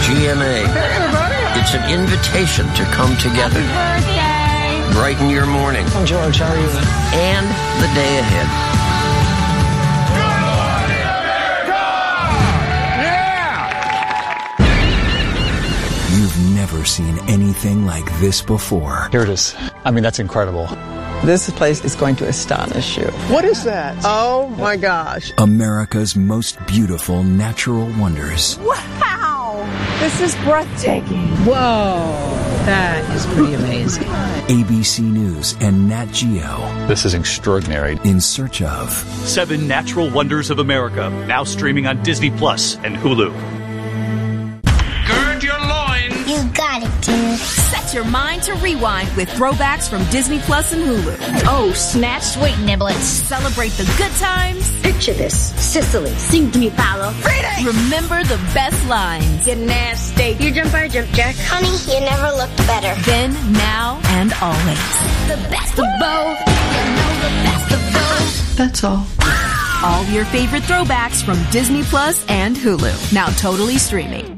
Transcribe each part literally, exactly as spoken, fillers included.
G M A. Hey, everybody. It's an invitation to come together. Happy birthday. Brighten your morning. I'm George. How are you? And the day ahead. You've never seen anything like this before. Here it is. I mean, that's incredible. This place is going to astonish you. What is that? Oh my gosh. America's most beautiful natural wonders. Wow! This is breathtaking. Whoa, that is pretty amazing. A B C News and Nat Geo. This is extraordinary. In search of Seven Natural Wonders of America, now streaming on Disney Plus and Hulu. Gird your loins. You got it, dude. Set your mind to rewind with throwbacks from Disney Plus and Hulu. Oh, snap, sweet niblets. Celebrate the good times. Picture this. Sicily. Sing to me, Paolo. Freedom! Remember the best lines. Get nasty. You jump, I jump, Jack. Honey, you never looked better. Then, now, and always. The best of both. You know the best of both. That's all. All your favorite throwbacks from Disney Plus and Hulu. Now totally streaming.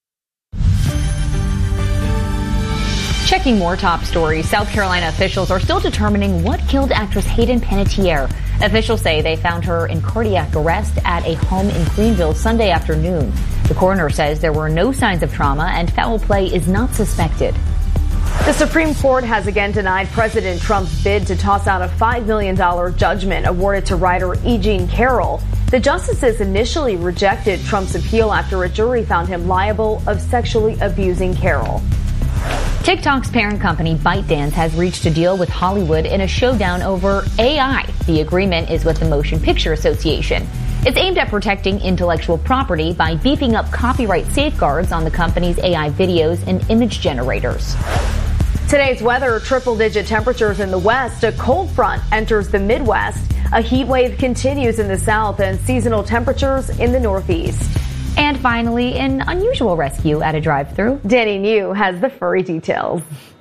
Checking more top stories, South Carolina officials are still determining what killed actress Hayden Panettiere. Officials say they found her in cardiac arrest at a home in Greenville Sunday afternoon. The coroner says there were no signs of trauma and foul play is not suspected. The Supreme Court has again denied President Trump's bid to toss out a five million dollars judgment awarded to writer E. Jean Carroll. The justices initially rejected Trump's appeal after a jury found him liable of sexually abusing Carroll. TikTok's parent company ByteDance has reached a deal with Hollywood in a showdown over A I. The agreement is with the Motion Picture Association. It's aimed at protecting intellectual property by beefing up copyright safeguards on the company's A I videos and image generators. Today's weather, triple-digit temperatures in the west. A cold front enters the Midwest. A heat wave continues in the south and seasonal temperatures in the northeast. And finally, an unusual rescue at a drive-thru. Danny New has the furry details.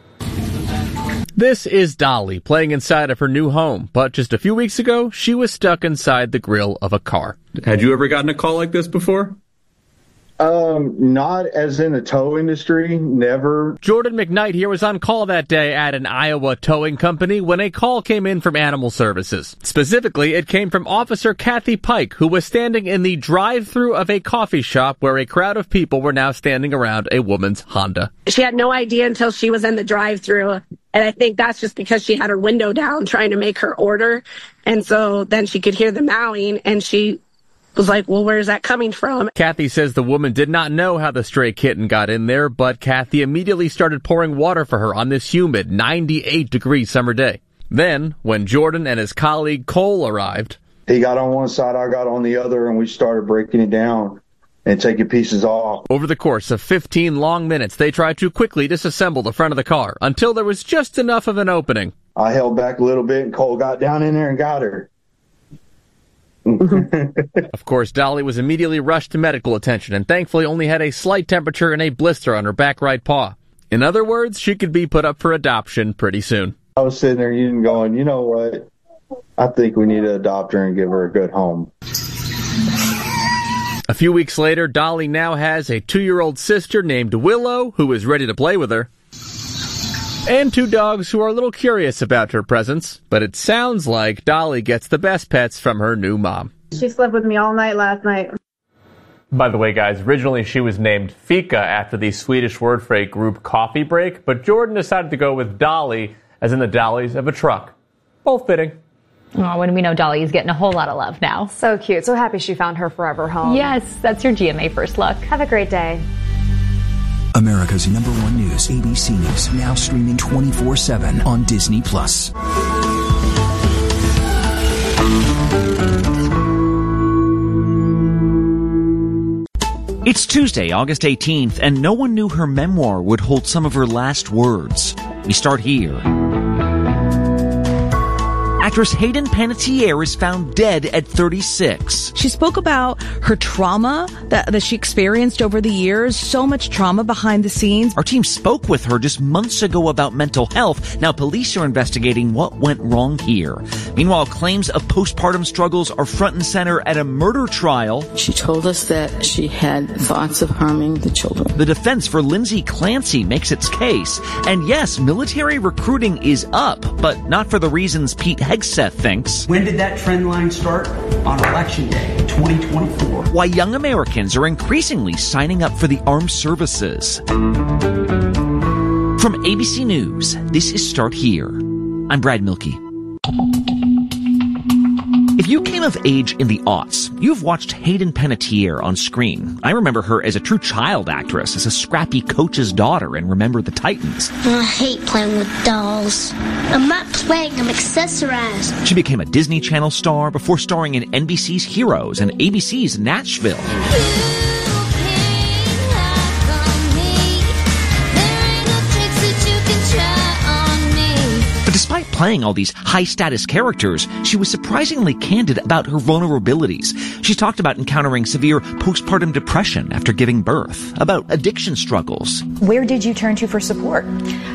This is Dolly playing inside of her new home, but just a few weeks ago, she was stuck inside the grill of a car. Had you ever gotten a call like this before? Um, not as in the tow industry, never. Jordan McKnight here was on call that day at an Iowa towing company when a call came in from Animal Services. Specifically, it came from Officer Kathy Pike, who was standing in the drive-thru of a coffee shop where a crowd of people were now standing around a woman's Honda. She had no idea until she was in the drive-thru, and I think that's just because she had her window down trying to make her order, and so then she could hear the mowing, and she was like, well, where's that coming from? Kathy says the woman did not know how the stray kitten got in there, but Kathy immediately started pouring water for her on this humid ninety-eight degree summer day. Then, when Jordan and his colleague Cole arrived, he got on one side, I got on the other, and we started breaking it down and taking pieces off. Over the course of fifteen long minutes, they tried to quickly disassemble the front of the car until there was just enough of an opening. I held back a little bit, and Cole got down in there and got her. Of course, Dolly was immediately rushed to medical attention and thankfully only had a slight temperature and a blister on her back right paw. In other words, she could be put up for adoption pretty soon. I was sitting there and going, you know what? I think we need to adopt her and give her a good home. A few weeks later, Dolly now has a two-year-old sister named Willow who is ready to play with her. And two dogs who are a little curious about her presence, but it sounds like Dolly gets the best pets from her new mom. She slept with me all night last night. By the way, guys, originally she was named Fika after the Swedish word for a group coffee break, but Jordan decided to go with Dolly, as in the dollies of a truck. Both fitting. Oh, when we know Dolly is getting a whole lot of love now. So cute. So happy she found her forever home. Yes, that's your G M A First Look. Have a great day. America's number one news, A B C News, now streaming twenty-four seven on Disney Plus. It's Tuesday, August eighteenth, and no one knew her memoir would hold some of her last words. We start here. Actress Hayden Panettiere is found dead at thirty-six. She spoke about her trauma that, that she experienced over the years, so much trauma behind the scenes. Our team spoke with her just months ago about mental health. Now police are investigating what went wrong here. Meanwhile, claims of postpartum struggles are front and center at a murder trial. She told us that she had thoughts of harming the children. The defense for Lindsay Clancy makes its case. And yes, military recruiting is up, but not for the reasons Pete Hegseth thinks. When did that trend line start? On Election Day, twenty twenty-four. Why young Americans are increasingly signing up for the armed services. From A B C News, this is Start Here. I'm Brad Milkey. If you came of age in the aughts, you've watched Hayden Panettiere on screen. I remember her as a true child actress, as a scrappy coach's daughter in Remember the Titans. I hate playing with dolls. I'm not playing, I'm accessorized. She became a Disney Channel star before starring in N B C's Heroes and A B C's Nashville. Despite playing all these high-status characters, she was surprisingly candid about her vulnerabilities. She talked about encountering severe postpartum depression after giving birth, about addiction struggles. Where did you turn to for support?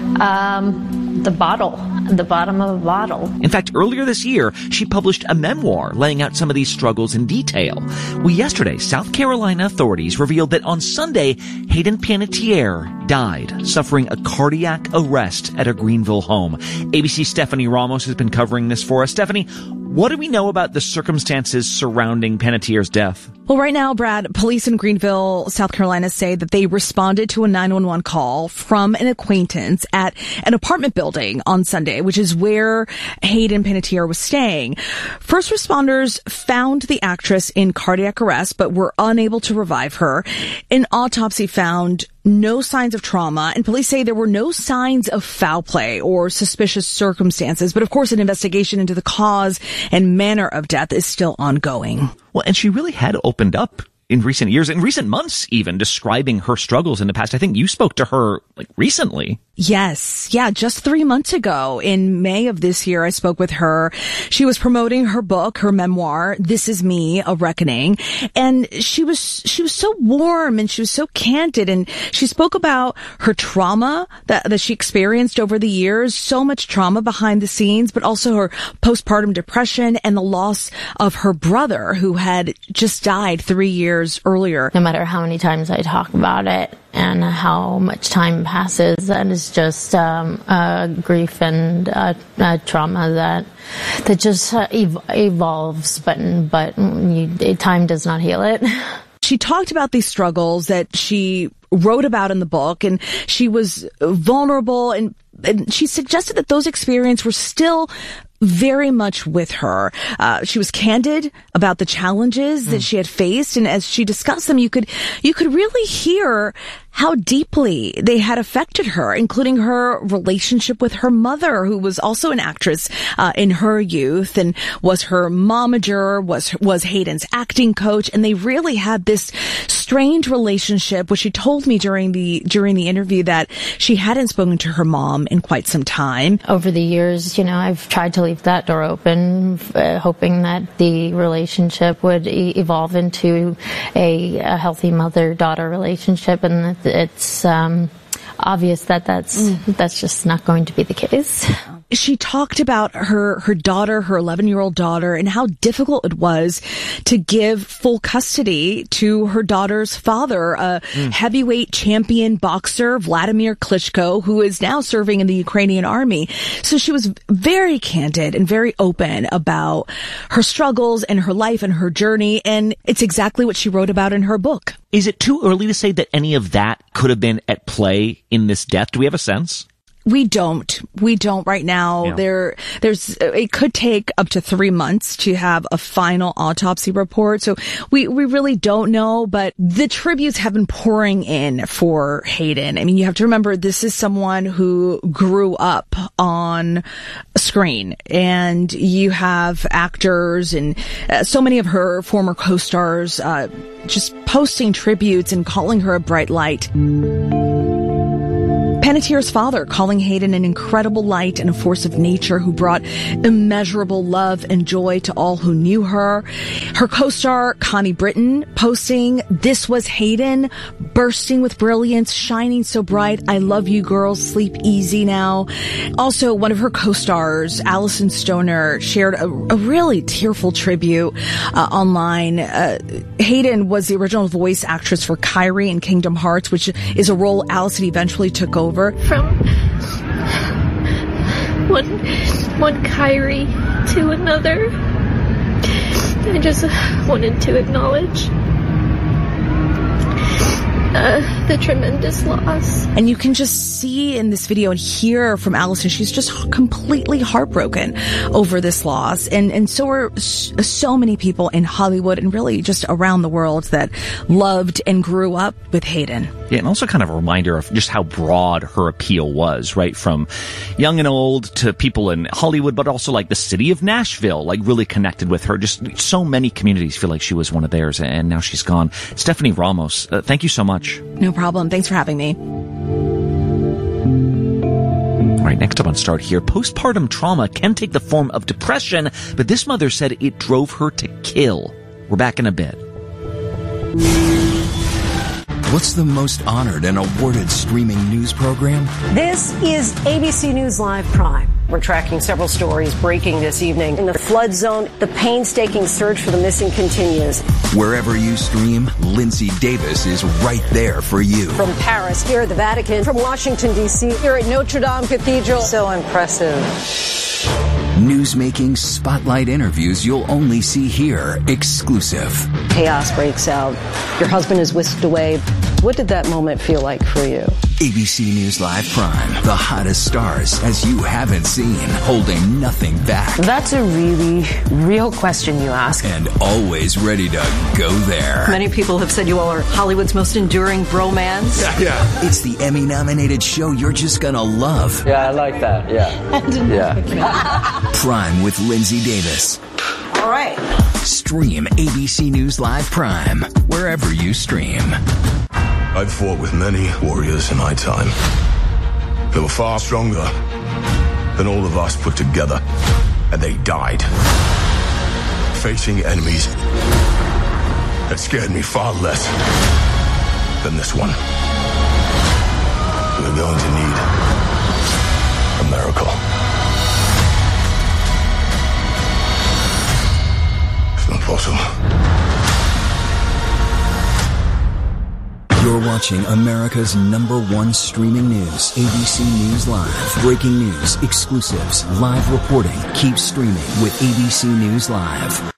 Um, the bottle. The bottom of a bottle. In fact, earlier this year, she published a memoir laying out some of these struggles in detail. Well, yesterday, South Carolina authorities revealed that on Sunday, Hayden Panettiere died, suffering a cardiac arrest at a Greenville home. A B C's Stephanie Ramos has been covering this for us. Stephanie, what do we know about the circumstances surrounding Panettiere's death? Well, right now, Brad, police in Greenville, South Carolina say that they responded to a nine one one call from an acquaintance at an apartment building on Sunday, which is where Hayden Panettiere was staying. First responders found the actress in cardiac arrest, but were unable to revive her. An autopsy found no signs of trauma, and police say there were no signs of foul play or suspicious circumstances. But of course, an investigation into the cause and manner of death is still ongoing. Well, and she really had opened up in recent years, in recent months even, describing her struggles in the past. I think you spoke to her like recently. Yes. Yeah. Just three months ago in May of this year, I spoke with her. She was promoting her book, her memoir, This Is Me, A Reckoning. And she was, she was so warm and she was so candid. And she spoke about her trauma that, that she experienced over the years, so much trauma behind the scenes, but also her postpartum depression and the loss of her brother who had just died three years earlier. No matter how many times I talk about it and how much time passes, that is just um, uh, grief and uh, uh, trauma that that just uh, ev- evolves, but but you, time does not heal it. She talked about these struggles that she wrote about in the book, and she was vulnerable, and, and she suggested that those experiences were still very much with her. Uh, she was candid about the challenges mm. that she had faced, and as she discussed them, you could you could really hear how deeply they had affected her, including her relationship with her mother, who was also an actress uh, in her youth and was her momager, was was Hayden's acting coach, and they really had this strange relationship, which she told me during the during the interview that she hadn't spoken to her mom in quite some time. Over the years, you know, I've tried to leave that door open, uh, hoping that the relationship would e- evolve into a, a healthy mother-daughter relationship, and that it's um, obvious that that's mm. that's just not going to be the case. She talked about her, her daughter, her eleven-year-old daughter, and how difficult it was to give full custody to her daughter's father, a mm. heavyweight champion boxer, Vladimir Klitschko, who is now serving in the Ukrainian army. So she was very candid and very open about her struggles and her life and her journey, and it's exactly what she wrote about in her book. Is it too early to say that any of that could have been at play in this death? Do we have a sense? We don't. We don't right now. Yeah. There, there's, it could take up to three months to have a final autopsy report. So we, we really don't know, but the tributes have been pouring in for Hayden. I mean, you have to remember this is someone who grew up on screen, and you have actors and uh, so many of her former co-stars, uh, just posting tributes and calling her a bright light. Panettiere's father calling Hayden an incredible light and a force of nature who brought immeasurable love and joy to all who knew her. Her co-star Connie Britton posting, "This was Hayden, bursting with brilliance, shining so bright. I love you girls, sleep easy now." Also, one of her co-stars, Allison Stoner, shared a, a really tearful tribute uh, online. Uh, Hayden was the original voice actress for Kyrie in Kingdom Hearts, which is a role Allison eventually took over. From one, one Kyrie to another, I just wanted to acknowledge Uh, the tremendous loss. And you can just see in this video and hear from Allison, she's just completely heartbroken over this loss. And, and so are so many people in Hollywood and really just around the world that loved and grew up with Hayden. Yeah, and also kind of a reminder of just how broad her appeal was, right? From young and old to people in Hollywood, but also like the city of Nashville, like really connected with her. Just so many communities feel like she was one of theirs, and now she's gone. Stephanie Ramos, uh, thank you so much. No problem. Thanks for having me. All right, next up on Start Here, postpartum trauma can take the form of depression, but this mother said it drove her to kill. We're back in a bit. What's the most honored and awarded streaming news program? This is A B C News Live Prime. We're tracking several stories breaking this evening. In the flood zone, the painstaking search for the missing continues. Wherever you stream, Lindsay Davis is right there for you. From Paris, here at the Vatican, from Washington, D C, here at Notre Dame Cathedral. So impressive. Newsmaking spotlight interviews you'll only see here, exclusive. Chaos breaks out. Your husband is whisked away. What did that moment feel like for you? A B C News Live Prime, the hottest stars as you haven't seen, holding nothing back. That's a really real question you ask. And always ready to go there. Many people have said you all are Hollywood's most enduring bromance. Yeah, yeah. It's the Emmy-nominated show you're just gonna love. Yeah, I like that, yeah. Yeah. Prime with Lindsay Davis. All right. Stream A B C News Live Prime, wherever you stream. I've fought with many warriors in my time. They were far stronger than all of us put together, and they died facing enemies that scared me far less than this one. We're going to need a miracle. It's not possible. You're watching America's number one streaming news, A B C News Live. Breaking news, exclusives, live reporting. Keep streaming with A B C News Live.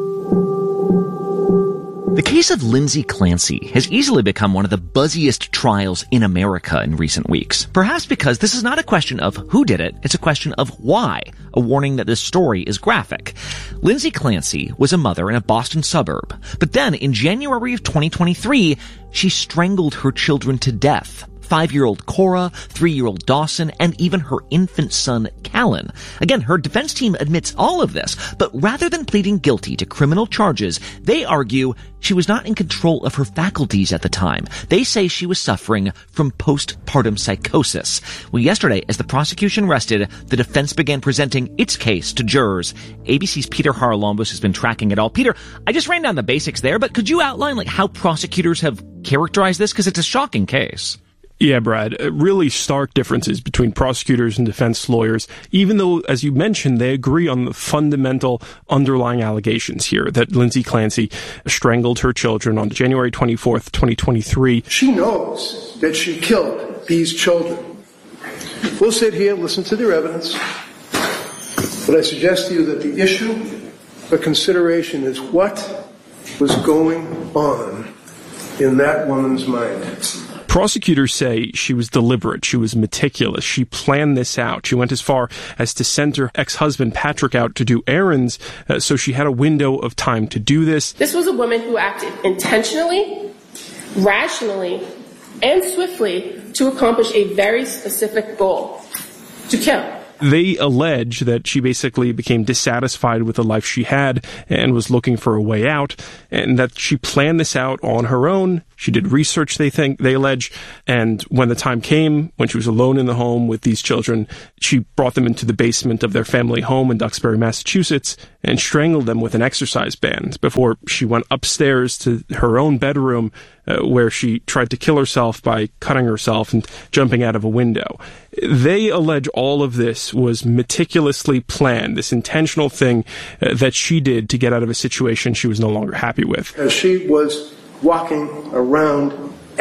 The case of Lindsay Clancy has easily become one of the buzziest trials in America in recent weeks. Perhaps because this is not a question of who did it, it's a question of why. A warning that this story is graphic. Lindsay Clancy was a mother in a Boston suburb, but then in January of twenty twenty-three, she strangled her children to death. Five-year-old Cora, three-year-old Dawson, and even her infant son, Callan. Again, her defense team admits all of this, but rather than pleading guilty to criminal charges, they argue she was not in control of her faculties at the time. They say she was suffering from postpartum psychosis. Well, yesterday, as the prosecution rested, the defense began presenting its case to jurors. A B C's Peter Haralambos has been tracking it all. Peter, I just ran down the basics there, but could you outline like how prosecutors have characterized this? Because it's a shocking case. Yeah, Brad, really stark differences between prosecutors and defense lawyers, even though, as you mentioned, they agree on the fundamental underlying allegations here that Lindsay Clancy strangled her children on January twenty-fourth, twenty twenty-three. She knows that she killed these children. We'll sit here, listen to their evidence, but I suggest to you that the issue for consideration is what was going on in that woman's mind. Prosecutors say she was deliberate, she was meticulous, she planned this out. She went as far as to send her ex-husband Patrick out to do errands, uh, so she had a window of time to do this. This was a woman who acted intentionally, rationally, and swiftly to accomplish a very specific goal: to kill. They allege that she basically became dissatisfied with the life she had and was looking for a way out, and that she planned this out on her own. She did research, they think, they allege, and when the time came, when she was alone in the home with these children, she brought them into the basement of their family home in Duxbury, Massachusetts, and strangled them with an exercise band before she went upstairs to her own bedroom, uh, where she tried to kill herself by cutting herself and jumping out of a window. They allege all of this was meticulously planned, this intentional thing uh, that she did to get out of a situation she was no longer happy with. As she was walking around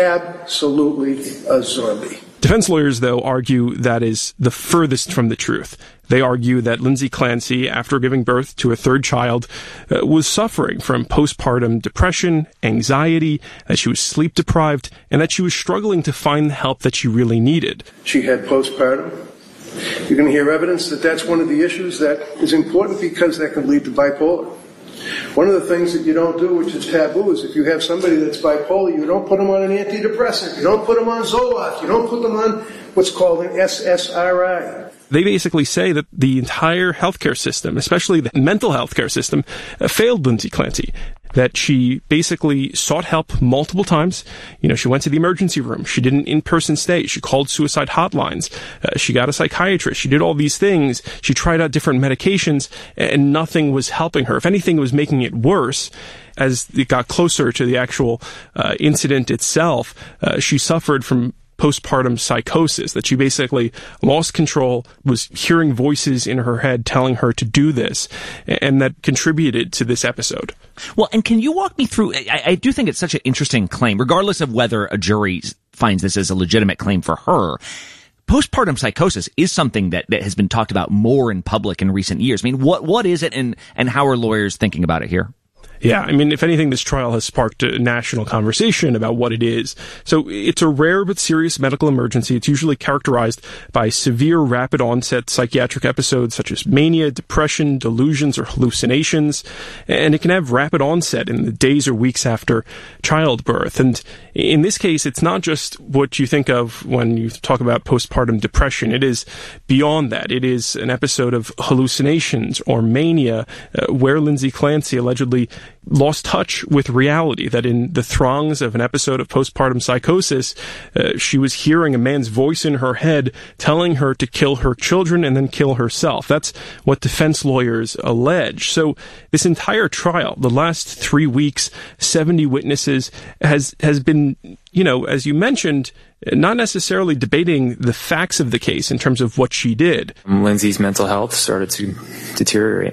absolutely a zombie. Defense lawyers, though, argue that is the furthest from the truth. They argue that Lindsay Clancy, after giving birth to a third child, uh, was suffering from postpartum depression, anxiety, that she was sleep deprived, and that she was struggling to find the help that she really needed. She had postpartum. You're going to hear evidence that that's one of the issues that is important because that can lead to bipolar. One of the things that you don't do, which is taboo, is if you have somebody that's bipolar, you don't put them on an antidepressant, you don't put them on Zoloft, you don't put them on what's called an S S R I. They basically say that the entire healthcare system, especially the mental health care system, uh, failed Lindsay Clancy. That she basically sought help multiple times. You know, she went to the emergency room. She did an in-person stay. She called suicide hotlines. Uh, she got a psychiatrist. She did all these things. She tried out different medications, and nothing was helping her. If anything, it was making it worse. As it got closer to the actual uh, incident itself, uh, she suffered from postpartum psychosis, that she basically lost control, was hearing voices in her head telling her to do this, and that contributed to this episode. Well, and can you walk me through, I, I do think it's such an interesting claim, regardless of whether a jury finds this as a legitimate claim for her. Postpartum psychosis is something that, that has been talked about more in public in recent years. I mean, what what is it, and, and how are lawyers thinking about it here? Yeah, I mean, if anything, this trial has sparked a national conversation about what it is. So it's a rare but serious medical emergency. It's usually characterized by severe, rapid onset psychiatric episodes such as mania, depression, delusions, or hallucinations. And it can have rapid onset in the days or weeks after childbirth. And in this case, it's not just what you think of when you talk about postpartum depression. It is beyond that. It is an episode of hallucinations or mania uh, where Lindsay Clancy allegedly lost touch with reality, that in the throngs of an episode of postpartum psychosis, uh, she was hearing a man's voice in her head telling her to kill her children and then kill herself. That's what defense lawyers allege. So this entire trial, the last three weeks, seventy witnesses, has, has been, you know, as you mentioned, not necessarily debating the facts of the case in terms of what she did. Lindsay's mental health started to deteriorate.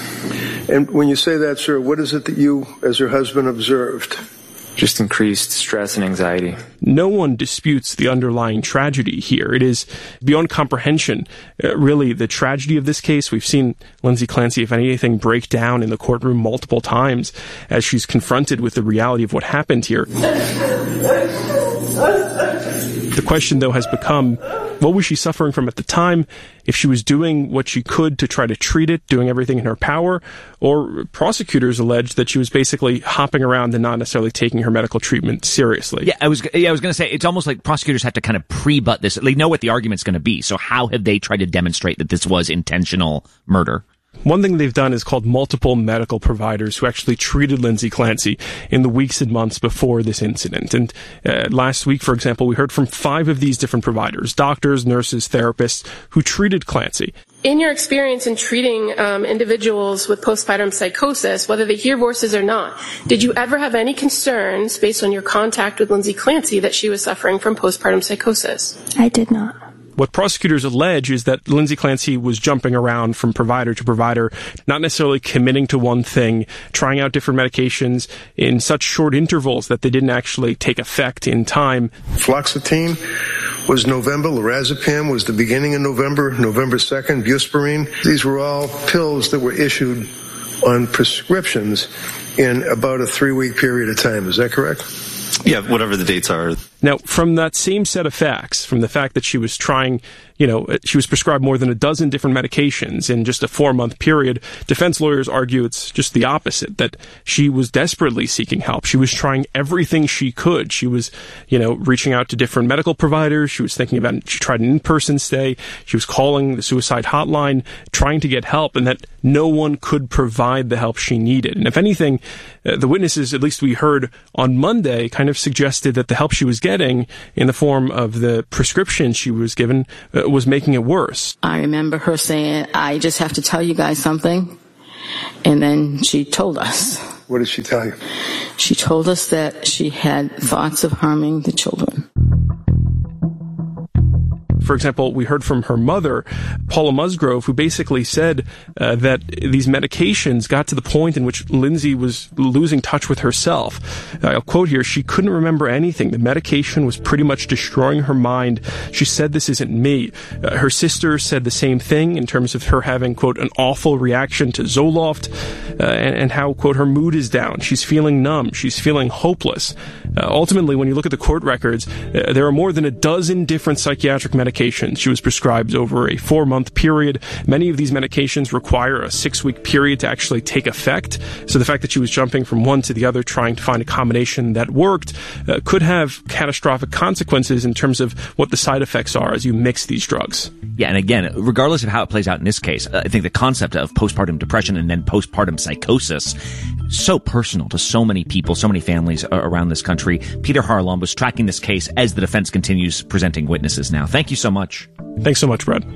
And when you say that, sir, what is it that you, as her husband, observed? Just increased stress and anxiety. No one disputes the underlying tragedy here. It is beyond comprehension, uh, really, the tragedy of this case. We've seen Lindsay Clancy, if anything, break down in the courtroom multiple times as she's confronted with the reality of what happened here. The question, though, has become, what was she suffering from at the time? If she was doing what she could to try to treat it, doing everything in her power, or prosecutors alleged that she was basically hopping around and not necessarily taking her medical treatment seriously. Yeah, I was yeah, I was going to say, it's almost like prosecutors have to kind of pre-butt this. They know what the argument's going to be. So how have they tried to demonstrate that this was intentional murder? One thing they've done is called multiple medical providers who actually treated Lindsay Clancy in the weeks and months before this incident. And uh, last week, for example, we heard from five of these different providers, doctors, nurses, therapists, who treated Clancy. In your experience in treating um, individuals with postpartum psychosis, whether they hear voices or not, did you ever have any concerns based on your contact with Lindsay Clancy that she was suffering from postpartum psychosis? I did not. What prosecutors allege is that Lindsay Clancy was jumping around from provider to provider, not necessarily committing to one thing, trying out different medications in such short intervals that they didn't actually take effect in time. Fluoxetine was November, lorazepam was the beginning of November, November second, Buspirine. These were all pills that were issued on prescriptions in about a three-week period of time. Is that correct? Yeah, whatever the dates are. Now, from that same set of facts, from the fact that she was trying, you know, she was prescribed more than a dozen different medications in just a four-month period, defense lawyers argue it's just the opposite, that she was desperately seeking help. She was trying everything she could. She was, you know, reaching out to different medical providers. She was thinking about, she tried an in-person stay. She was calling the suicide hotline, trying to get help, and that no one could provide the help she needed. And if anything, uh, the witnesses, at least we heard on Monday, kind of suggested that the help she was getting in the form of the prescription she was given uh, was making it worse. I remember her saying, I just have to tell you guys something. And then she told us. What did she tell you? She told us that she had thoughts of harming the children. For example, we heard from her mother, Paula Musgrove, who basically said uh, that these medications got to the point in which Lindsay was losing touch with herself. Uh, I'll quote here, she couldn't remember anything. The medication was pretty much destroying her mind. She said, this isn't me. Uh, her sister said the same thing in terms of her having, quote, an awful reaction to Zoloft uh, and, and how, quote, her mood is down. She's feeling numb. She's feeling hopeless. Uh, ultimately, when you look at the court records, uh, there are more than a dozen different psychiatric medications she was prescribed over a four-month period. Many of these medications require a six-week period to actually take effect. So the fact that she was jumping from one to the other, trying to find a combination that worked, uh, could have catastrophic consequences in terms of what the side effects are as you mix these drugs. Yeah, and again, regardless of how it plays out in this case, I think the concept of postpartum depression and then postpartum psychosis, so personal to so many people, so many families around this country. Peter Harlon was tracking this case as the defense continues presenting witnesses now. Thank you so much. Thanks so much, Brad.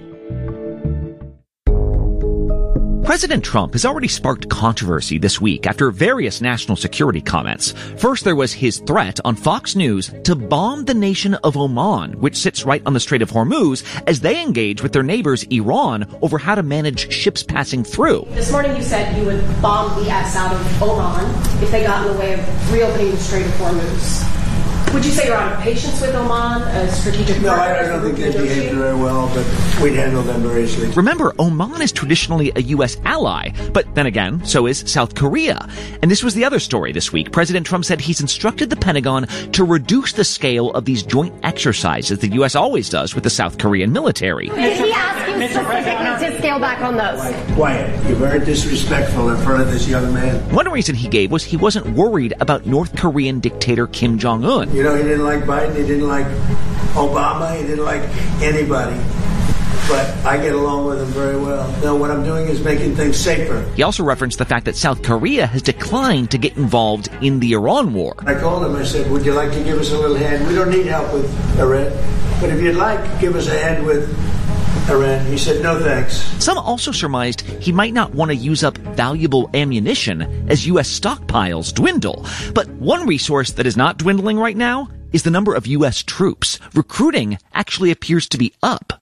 President Trump has already sparked controversy this week after various national security comments. First, there was his threat on Fox News to bomb the nation of Oman, which sits right on the Strait of Hormuz, as they engage with their neighbors Iran over how to manage ships passing through. This morning you said you would bomb the S out of Oman if they got in the way of reopening the Strait of Hormuz. Would you say you're out of patience with Oman, a strategic No, partner? I, I don't think they behaved very well, but we'd handle them very easily. Remember, Oman is traditionally a U S ally, but then again, so is South Korea. And this was the other story this week. President Trump said he's instructed the Pentagon to reduce the scale of these joint exercises the U S always does with the South Korean military. Did he ask you specifically to scale back on those? Quiet. You're very disrespectful in front of this young man. One reason he gave was he wasn't worried about North Korean dictator Kim Jong-un. You know, he didn't like Biden, he didn't like Obama, he didn't like anybody. But I get along with him very well. No, what I'm doing is making things safer. He also referenced the fact that South Korea has declined to get involved in the Iran war. I called him, I said, would you like to give us a little hand? We don't need help with Iran, but if you'd like, give us a hand with Iran. He said, no thanks. Some also surmised he might not want to use up valuable ammunition as U S stockpiles dwindle. But one resource that is not dwindling right now is the number of U S troops. Recruiting actually appears to be up.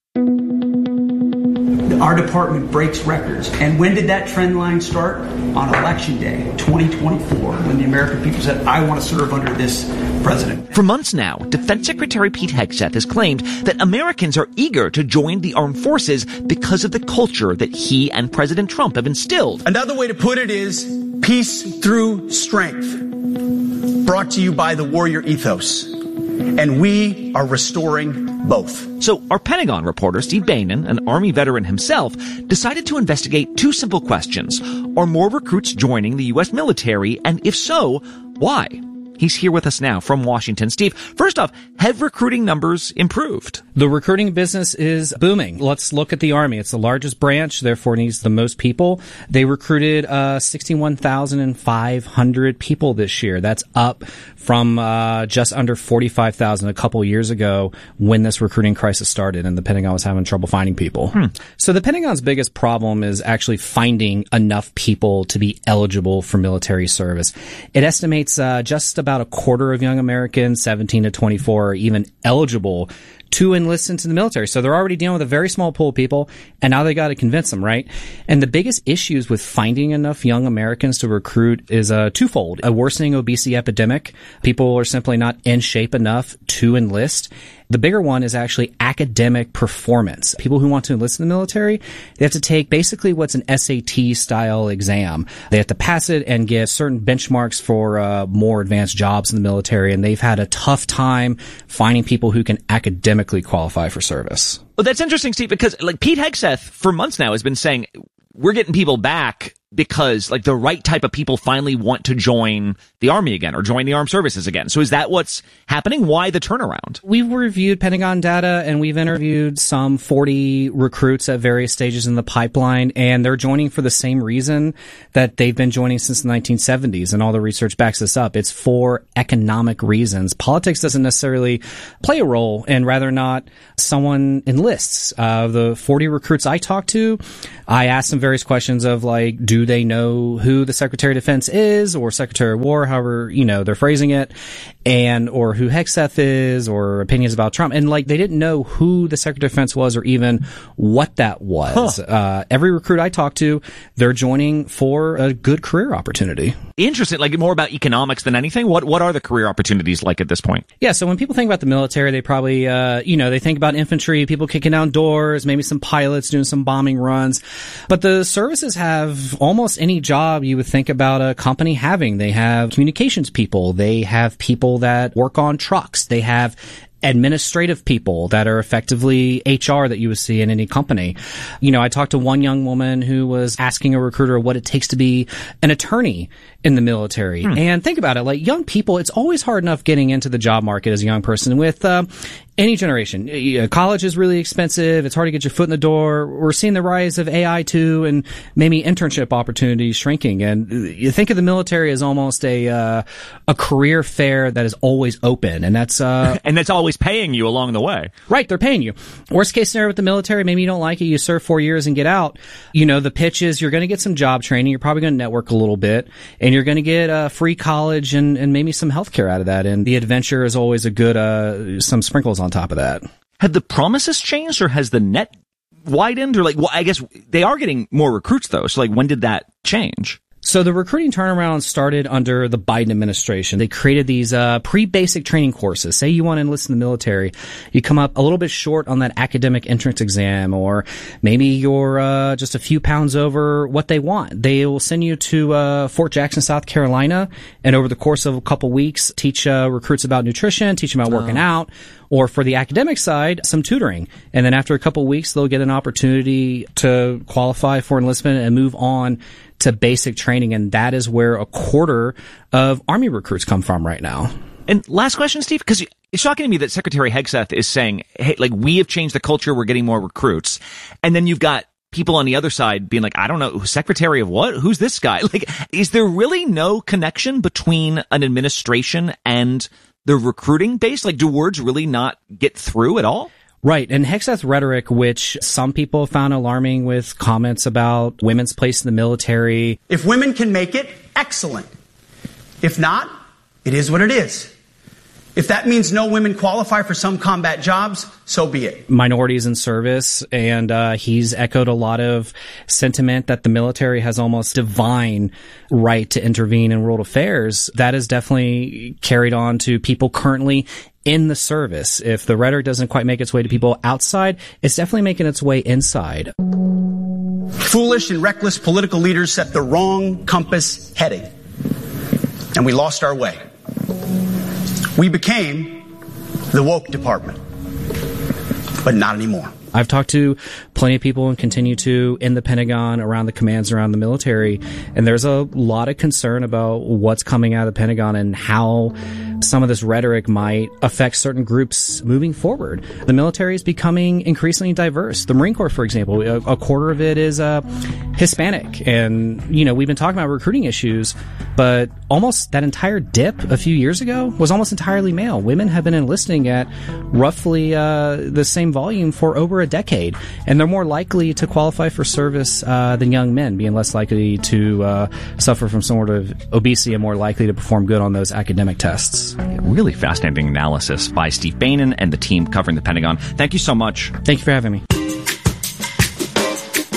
Our department breaks records. And when did that trend line start? On Election Day, twenty twenty-four, when the American people said, I want to serve under this president. For months now, Defense Secretary Pete Hegseth has claimed that Americans are eager to join the armed forces because of the culture that he and President Trump have instilled. Another way to put it is peace through strength, brought to you by the warrior ethos. And we are restoring both. So our Pentagon reporter, Steve Bannon, an Army veteran himself, decided to investigate two simple questions. Are more recruits joining the U S military? And if so, why? He's here with us now from Washington. Steve, first off, have recruiting numbers improved? The recruiting business is booming. Let's look at the Army. It's the largest branch, therefore needs the most people. They recruited uh, sixty-one thousand five hundred people this year. That's up from uh, just under forty-five thousand a couple years ago when this recruiting crisis started and the Pentagon was having trouble finding people. Hmm. So the Pentagon's biggest problem is actually finding enough people to be eligible for military service. It estimates uh, just about a quarter of young Americans, seventeen to twenty-four, are even eligible to enlist into the military. So they're already dealing with a very small pool of people, and now they got to convince them, right? And the biggest issues with finding enough young Americans to recruit is uh, twofold. A worsening obesity epidemic. People are simply not in shape enough to enlist. The bigger one is actually academic performance. People who want to enlist in the military, they have to take basically what's an S A T style exam. They have to pass it and get certain benchmarks for uh, more advanced jobs in the military, and they've had a tough time finding people who can academically qualify for service. Well, that's interesting, Steve, because like Pete Hegseth for months now has been saying we're getting people back because like the right type of people finally want to join the Army again or join the armed services again. So is that what's happening? Why the turnaround? We've reviewed Pentagon data and we've interviewed some forty recruits at various stages in the pipeline, and they're joining for the same reason that they've been joining since the nineteen seventies, and all the research backs this up. It's for economic reasons. Politics doesn't necessarily play a role, and rather not someone enlists. Uh, the forty recruits I talked to, I asked them various questions of like, do they know who the Secretary of Defense is or Secretary of War, however, you know, they're phrasing it, and, or who Hegseth is, or opinions about Trump. And like, they didn't know who the Secretary of Defense was or even what that was. Huh. Uh, every recruit I talked to, they're joining for a good career opportunity. Interesting. Like more about economics than anything. What, what are the career opportunities like at this point? Yeah. So when people think about the military, they probably, uh, you know, they think about infantry, people kicking down doors, maybe some pilots doing some bombing runs. But the services have almost any job you would think about a company having. They have communications people. They have people that work on trucks. They have administrative people that are effectively H R that you would see in any company. You know, I talked to one young woman who was asking a recruiter what it takes to be an attorney in the military. Hmm. And think about it, like young people, it's always hard enough getting into the job market as a young person with uh, any generation. College is really expensive. It's hard to get your foot in the door. We're seeing the rise of A I too, and maybe internship opportunities shrinking. And you think of the military as almost a uh, a career fair that is always open, and that's uh, and that's always paying you along the way. Right, they're paying you. Worst case scenario with the military, maybe you don't like it, you serve four years and get out. You know, the pitch is you're going to get some job training, you're probably going to network a little bit, and you're going to get uh, free college and, and maybe some healthcare out of that. And the adventure is always a good, uh, some sprinkles on top of that. Have the promises changed, or has the net widened? Or like, well, I guess they are getting more recruits though. So like, when did that change? So the recruiting turnaround started under the Biden administration. They created these uh pre-basic training courses. Say you want to enlist in the military, you come up a little bit short on that academic entrance exam, or maybe you're uh just a few pounds over what they want. They will send you to uh Fort Jackson, South Carolina, and over the course of a couple weeks, teach uh recruits about nutrition, teach them about working oh. out, or for the academic side, some tutoring. And then after a couple weeks, they'll get an opportunity to qualify for enlistment and move on to basic training. And that is where a quarter of Army recruits come from right now. And last question, Steve, because it's shocking to me that Secretary Hegseth is saying, hey, like, we have changed the culture, we're getting more recruits. And then you've got people on the other side being like, I don't know, Secretary of what? Who's this guy? Like, is there really no connection between an administration and the recruiting base? Like, do words really not get through at all? Right. And Hegseth rhetoric, which some people found alarming with comments about women's place in the military. If women can make it, excellent. If not, it is what it is. If that means no women qualify for some combat jobs, so be it. Minorities in service, and uh, he's echoed a lot of sentiment that the military has almost divine right to intervene in world affairs. That is definitely carried on to people currently in the service. If the rhetoric doesn't quite make its way to people outside, it's definitely making its way inside. Foolish and reckless political leaders set the wrong compass heading, and we lost our way. We became the woke department, but not anymore. I've talked to plenty of people and continue to in the Pentagon, around the commands, around the military, and there's a lot of concern about what's coming out of the Pentagon and how some of this rhetoric might affect certain groups moving forward. The military is becoming increasingly diverse. The Marine Corps, for example, a, a quarter of it is uh, Hispanic. And, you know, we've been talking about recruiting issues, but almost that entire dip a few years ago was almost entirely male. Women have been enlisting at roughly uh, the same volume for over a decade, and they're more likely to qualify for service uh, than young men, being less likely to uh, suffer from some sort of obesity and more likely to perform good on those academic tests. Really fascinating analysis by Steve Beynon and the team covering the Pentagon. Thank you so much. Thank you for having me.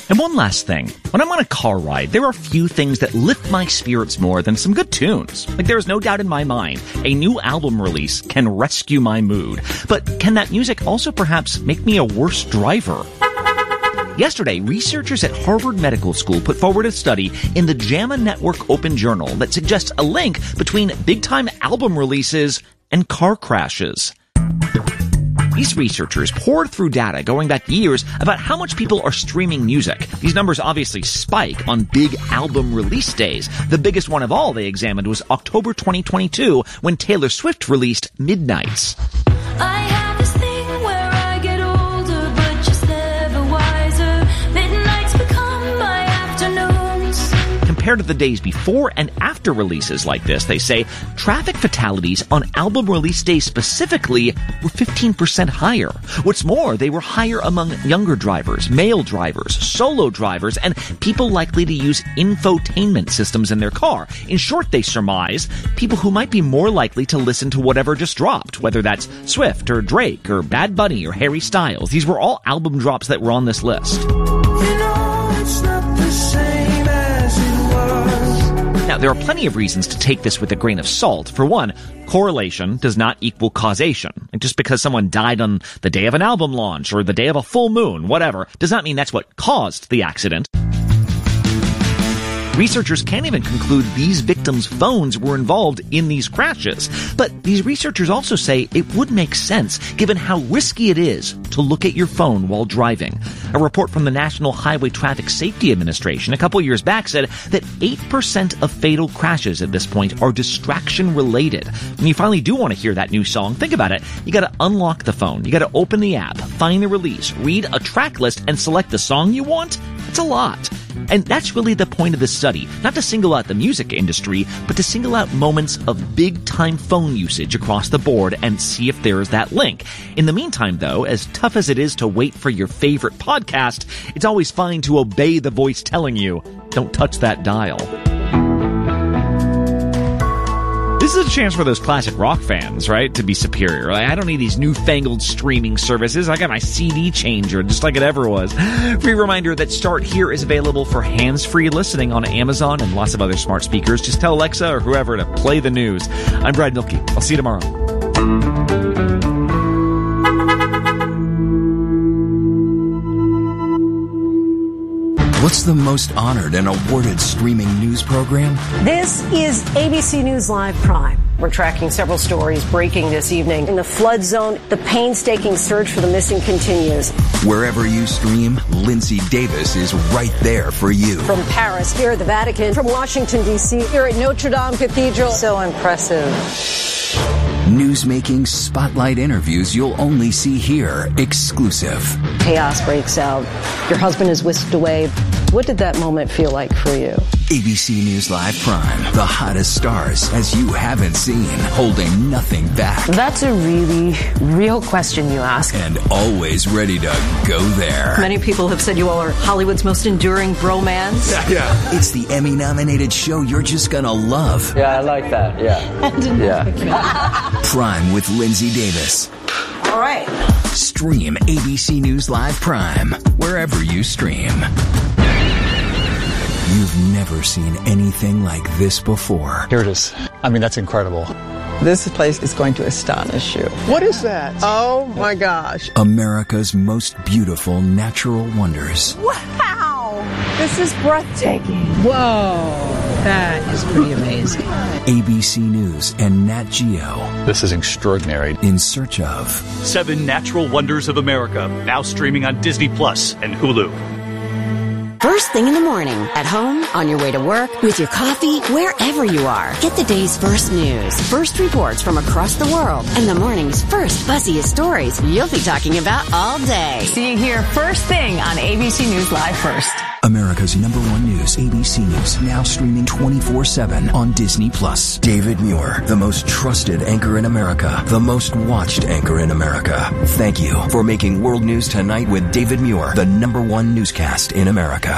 And one last thing. When I'm on a car ride, there are few things that lift my spirits more than some good tunes. Like, there is no doubt in my mind, a new album release can rescue my mood. But can that music also perhaps make me a worse driver? Yesterday, researchers at Harvard Medical School put forward a study in the JAMA Network Open Journal that suggests a link between big-time album releases and car crashes. These researchers poured through data going back years about how much people are streaming music. These numbers obviously spike on big album release days. The biggest one of all they examined was October twenty twenty-two, when Taylor Swift released Midnights. I have this thing where I get older, but just never wiser. Midnights become my afternoons. Compared to the days before and after releases like this, they say traffic fatalities on album release days specifically were fifteen percent higher. What's more, they were higher among younger drivers, male drivers, solo drivers, and people likely to use infotainment systems in their car. In short, they surmise people who might be more likely to listen to whatever just dropped, whether that's Swift or Drake or Bad Bunny or Harry Styles. These were all album drops that were on this list. You know, it's not the same as it was. Now, there are plenty of reasons to take this with a grain of salt. For one, correlation does not equal causation. And just because someone died on the day of an album launch or the day of a full moon, whatever, does not mean that's what caused the accident. Researchers can't even conclude these victims' phones were involved in these crashes. But these researchers also say it would make sense given how risky it is to look at your phone while driving. A report from the National Highway Traffic Safety Administration a couple years back said that eight percent of fatal crashes at this point are distraction related. When you finally do want to hear that new song, think about it. You gotta unlock the phone. You gotta open the app, find the release, read a track list, and select the song you want. It's a lot. And that's really the point of this study, not to single out the music industry, but to single out moments of big-time phone usage across the board and see if there is that link. In the meantime, though, as tough as it is to wait for your favorite podcast, it's always fine to obey the voice telling you, don't touch that dial. This is a chance for those classic rock fans, right, to be superior. Like, I don't need these newfangled streaming services. I got my C D changer, just like it ever was. Free reminder that Start Here is available for hands-free listening on Amazon and lots of other smart speakers. Just tell Alexa or whoever to play the news. I'm Brad Milkey. I'll see you tomorrow. What's the most honored and awarded streaming news program? This is A B C News Live Prime. We're tracking several stories breaking this evening. In the flood zone, the painstaking search for the missing continues. Wherever you stream, Lindsay Davis is right there for you. From Paris, here at the Vatican, from Washington, D C, here at Notre Dame Cathedral. So impressive. Newsmaking spotlight interviews you'll only see here, exclusive. Chaos breaks out. Your husband is whisked away. What did that moment feel like for you? A B C News Live Prime, the hottest stars as you haven't seen, holding nothing back. That's a really real question you ask. And always ready to go there. Many people have said you all are Hollywood's most enduring bromance. Yeah. yeah. It's the Emmy-nominated show you're just gonna love. Yeah, I like that, yeah. yeah. Prime with Lindsay Davis. All right. Stream A B C News Live Prime, wherever you stream. You've never seen anything like this before. Here it is. I mean, that's incredible. This place is going to astonish you. What is that? Oh my gosh. America's most beautiful natural wonders. Wow! This is breathtaking. Whoa! That is pretty amazing. A B C News and Nat Geo. This is extraordinary. In search of Seven Natural Wonders of America, now streaming on Disney Plus and Hulu. First thing in the morning, at home, on your way to work, with your coffee, wherever you are. Get the day's first news, first reports from across the world, and the morning's first buzziest stories you'll be talking about all day. See you here first thing on A B C News Live First. America's number one news, A B C News, now streaming twenty-four seven on Disney Plus. David Muir, the most trusted anchor in America, the most watched anchor in America. Thank you for making World News Tonight with David Muir the number one newscast in America.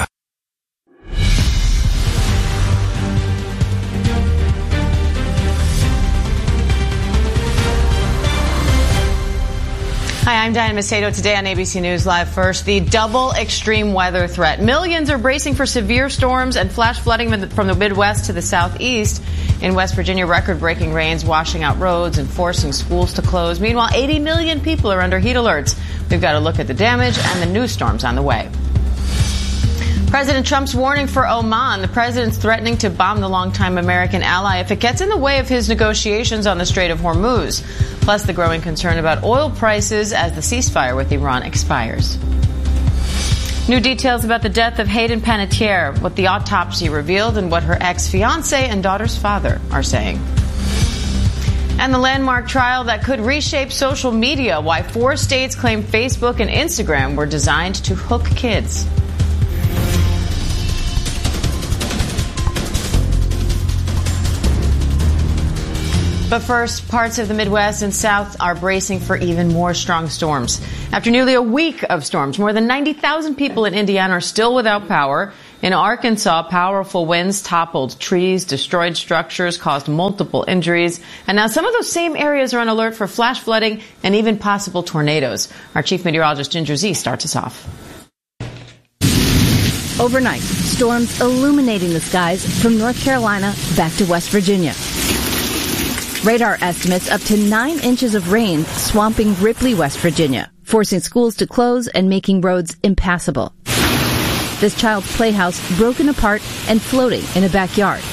Hi, I'm Diana Macedo. Today on A B C News Live. First, the double extreme weather threat. Millions are bracing for severe storms and flash flooding from the Midwest to the Southeast. In West Virginia, record-breaking rains washing out roads and forcing schools to close. Meanwhile, eighty million people are under heat alerts. We've got to look at the damage and the new storms on the way. President Trump's warning for Oman. The president's threatening to bomb the longtime American ally if it gets in the way of his negotiations on the Strait of Hormuz. Plus, the growing concern about oil prices as the ceasefire with Iran expires. New details about the death of Hayden Panettiere, what the autopsy revealed, and what her ex-fiancé and daughter's father are saying. And the landmark trial that could reshape social media, why four states claim Facebook and Instagram were designed to hook kids. But first, parts of the Midwest and South are bracing for even more strong storms. After nearly a week of storms, more than ninety thousand people in Indiana are still without power. In Arkansas, powerful winds toppled trees, destroyed structures, caused multiple injuries. And now some of those same areas are on alert for flash flooding and even possible tornadoes. Our chief meteorologist, Ginger Zee, starts us off. Overnight, storms illuminating the skies from North Carolina back to West Virginia. Radar estimates up to nine inches of rain swamping Ripley, West Virginia, forcing schools to close and making roads impassable. This child's playhouse broken apart and floating in a backyard.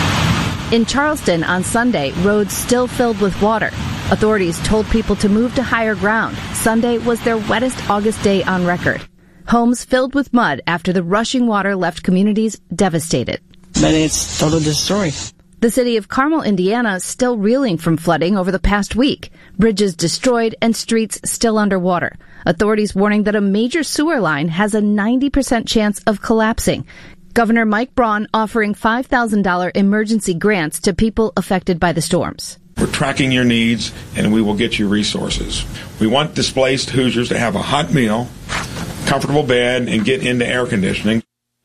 In Charleston on Sunday, roads still filled with water. Authorities told people to move to higher ground. Sunday was their wettest August day on record. Homes filled with mud after the rushing water left communities devastated. But it's totally destroyed. The city of Carmel, Indiana, still reeling from flooding over the past week. Bridges destroyed and streets still underwater. Authorities warning that a major sewer line has a ninety percent chance of collapsing. Governor Mike Braun offering five thousand dollars emergency grants to people affected by the storms. We're tracking your needs, and we will get you resources. We want displaced Hoosiers to have a hot meal, comfortable bed, and get into air conditioning.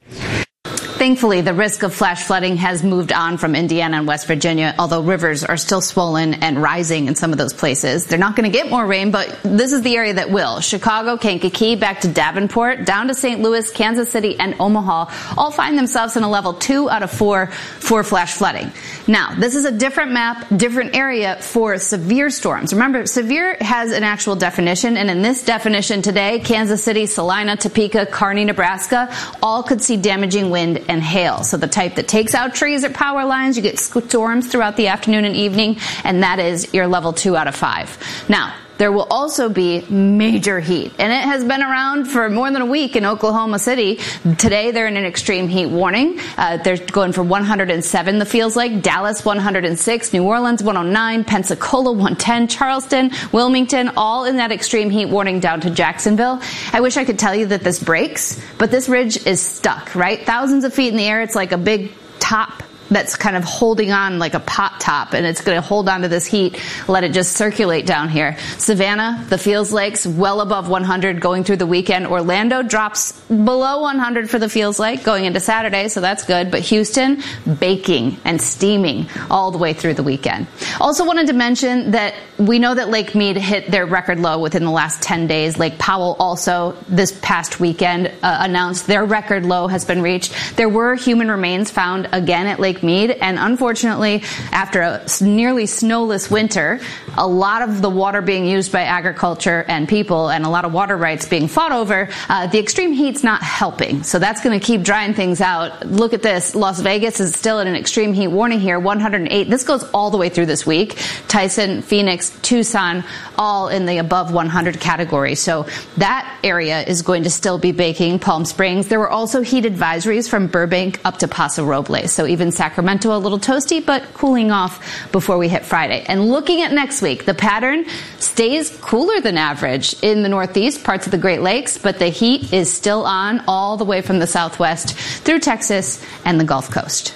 Thankfully, the risk of flash flooding has moved on from Indiana and West Virginia, although rivers are still swollen and rising in some of those places. They're not going to get more rain, but this is the area that will. Chicago, Kankakee, back to Davenport, down to Saint Louis, Kansas City, and Omaha all find themselves in a level two out of four for flash flooding. Now, this is a different map, different area for severe storms. Remember, severe has an actual definition, and in this definition today, Kansas City, Salina, Topeka, Kearney, Nebraska, all could see damaging wind and hail. So the type that takes out trees or power lines, you get storms throughout the afternoon and evening, and that is your level two out of five. Now, there will also be major heat, and it has been around for more than a week in Oklahoma City. Today, they're in an extreme heat warning. Uh, they're going for one hundred seven, the feels like. Dallas, one hundred six. New Orleans, one oh nine. Pensacola, one ten. Charleston, Wilmington, all in that extreme heat warning down to Jacksonville. I wish I could tell you that this breaks, but this ridge is stuck, right? Thousands of feet in the air. It's like a big top that's kind of holding on like a pot top, and it's going to hold on to this heat, let it just circulate down here. Savannah, the Feels Lakes, well above one hundred going through the weekend. Orlando drops below one hundred for the Feels Lake going into Saturday, so that's good. But Houston, baking and steaming all the way through the weekend. Also wanted to mention that we know that Lake Mead hit their record low within the last ten days. Lake Powell also this past weekend uh, announced their record low has been reached. There were human remains found again at Lake Mead, and unfortunately, after a nearly snowless winter, a lot of the water being used by agriculture and people, and a lot of water rights being fought over, uh, the extreme heat's not helping. So that's going to keep drying things out. Look at this. Las Vegas is still in an extreme heat warning here, one hundred eight. This goes all the way through this week. Tyson, Phoenix, Tucson, all in the above one hundred category. So that area is going to still be baking. Palm Springs. There were also heat advisories from Burbank up to Paso Robles. So even Sacramento a little toasty, but cooling off before we hit Friday. And looking at next week, the pattern stays cooler than average in the Northeast, parts of the Great Lakes, but the heat is still on all the way from the Southwest through Texas and the Gulf Coast.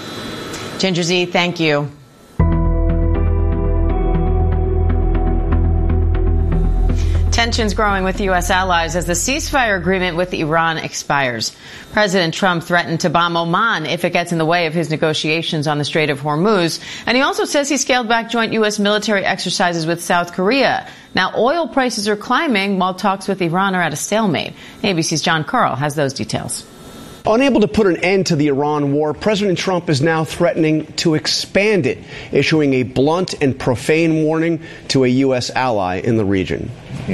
Ginger Zee, thank you. Tensions growing with U S allies as the ceasefire agreement with Iran expires. President Trump threatened to bomb Oman if it gets in the way of his negotiations on the Strait of Hormuz. And he also says he scaled back joint U S military exercises with South Korea. Now, oil prices are climbing while talks with Iran are at a stalemate. A B C's John Carl has those details. Unable to put an end to the Iran war, President Trump is now threatening to expand it, issuing a blunt and profane warning to a U S ally in the region.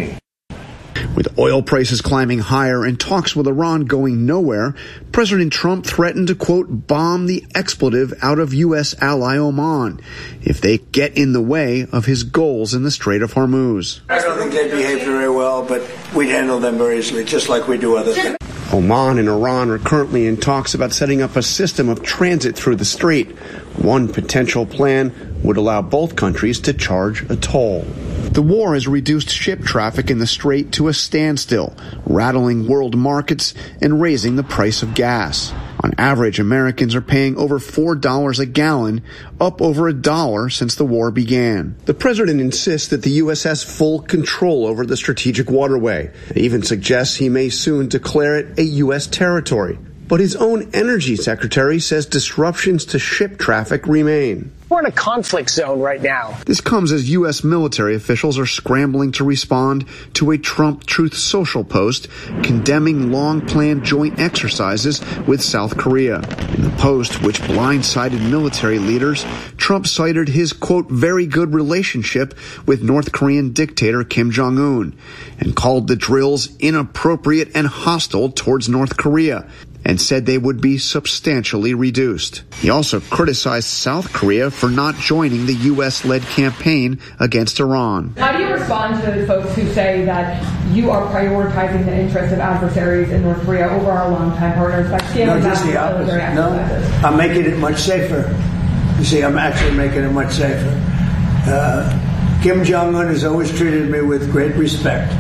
With oil prices climbing higher and talks with Iran going nowhere, President Trump threatened to, quote, bomb the expletive out of U S ally Oman if they get in the way of his goals in the Strait of Hormuz. I don't think they behave very well, but we handle them very easily, just like we do other things. Oman and Iran are currently in talks about setting up a system of transit through the strait. One potential plan would allow both countries to charge a toll. The war has reduced ship traffic in the strait to a standstill, rattling world markets and raising the price of gas. On average, Americans are paying over four dollars a gallon, up over a dollar since the war began. The president insists that the U S has full control over the strategic waterway. He even suggests he may soon declare it a U S territory. But his own energy secretary says disruptions to ship traffic remain. We're in a conflict zone right now. This comes as U S military officials are scrambling to respond to a Trump Truth Social post condemning long-planned joint exercises with South Korea. In the post, which blindsided military leaders, Trump cited his, quote, very good relationship with North Korean dictator Kim Jong-un and called the drills inappropriate and hostile towards North Korea, and said they would be substantially reduced. He also criticized South Korea for not joining the U S-led campaign against Iran. How do you respond to folks who say that you are prioritizing the interests of adversaries in North Korea over our longtime partners by scaling No, just back the military opposite. No, exercises? I'm making it much safer. You see, I'm actually making it much safer. Uh, Kim Jong-un has always treated me with great respect.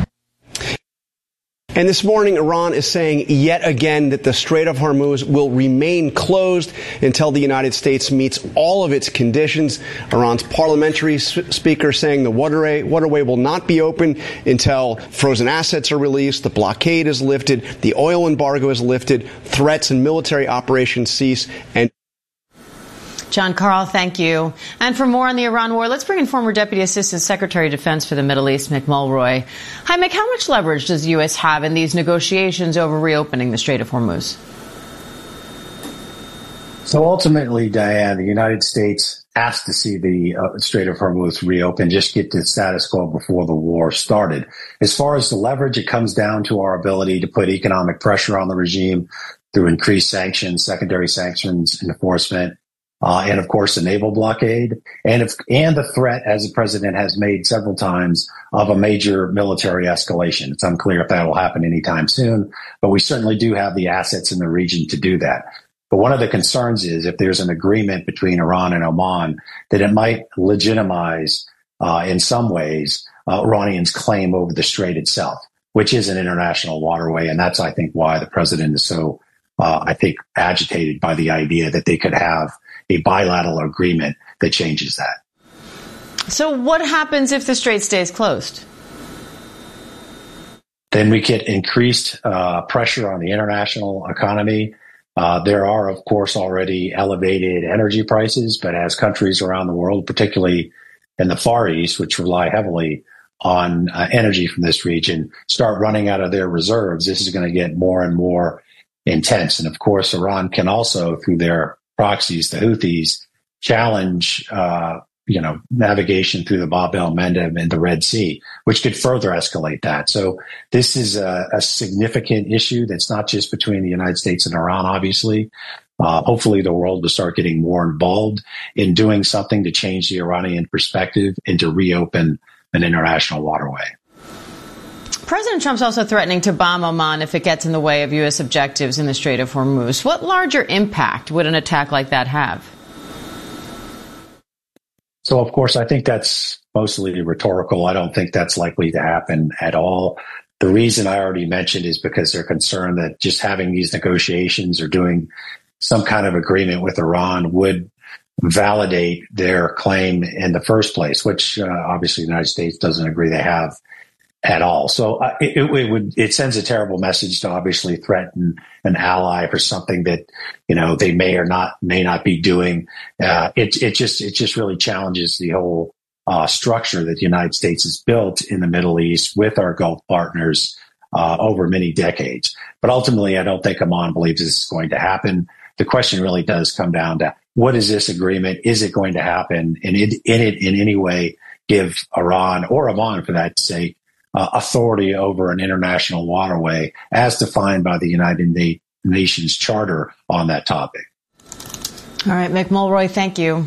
And this morning, Iran is saying yet again that the Strait of Hormuz will remain closed until the United States meets all of its conditions. Iran's parliamentary speaker saying the waterway, waterway will not be open until frozen assets are released, the blockade is lifted, the oil embargo is lifted, threats and military operations cease, and John Carl, thank you. And for more on the Iran war, let's bring in former Deputy Assistant Secretary of Defense for the Middle East, Mick Mulroy. Hi, Mick, how much leverage does the U S have in these negotiations over reopening the Strait of Hormuz? So ultimately, Diane, the United States has to see the uh, Strait of Hormuz reopen, just get to status quo before the war started. As far as the leverage, it comes down to our ability to put economic pressure on the regime through increased sanctions, secondary sanctions enforcement, Uh, and of course, the naval blockade, and if, and the threat, as the president has made several times, of a major military escalation. It's unclear if that will happen anytime soon, but we certainly do have the assets in the region to do that. But one of the concerns is if there's an agreement between Iran and Oman, that it might legitimize, uh, in some ways, uh, Iranians' claim over the strait itself, which is an international waterway, and that's, I think, why the president is so, uh, I think, agitated by the idea that they could have a bilateral agreement that changes that. So what happens if the strait stays closed? Then we get increased uh, pressure on the international economy. Uh, there are, of course, already elevated energy prices, but as countries around the world, particularly in the Far East, which rely heavily on uh, energy from this region, start running out of their reserves, this is going to get more and more intense. And of course, Iran can also, through their proxies, the Houthis, challenge, uh, you know, navigation through the Bab el-Mandeb and the Red Sea, which could further escalate that. So this is a, a significant issue that's not just between the United States and Iran, obviously. Uh, hopefully the world will start getting more involved in doing something to change the Iranian perspective and to reopen an international waterway. President Trump's also threatening to bomb Oman if it gets in the way of U S objectives in the Strait of Hormuz. What larger impact would an attack like that have? So, of course, I think that's mostly rhetorical. I don't think that's likely to happen at all. The reason I already mentioned is because they're concerned that just having these negotiations or doing some kind of agreement with Iran would validate their claim in the first place, which uh, obviously the United States doesn't agree they have at all. So uh, it, it would it sends a terrible message to obviously threaten an ally for something that, you know, they may or not may not be doing. Uh, it it just it just really challenges the whole uh, structure that the United States has built in the Middle East with our Gulf partners uh, over many decades. But ultimately, I don't think Amman believes this is going to happen. The question really does come down to, what is this agreement? Is it going to happen? And in, in it, in any way, give Iran, or Amman for that sake, uh, authority over an international waterway as defined by the United Na- Nations Charter on that topic. All right, Mick Mulroy, thank you.